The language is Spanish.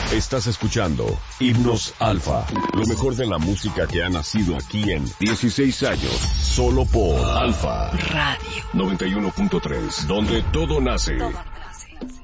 Estás escuchando Himnos Alfa, lo mejor de la música que ha nacido aquí en 16 años, solo por Alfa Radio 91.3, donde todo nace.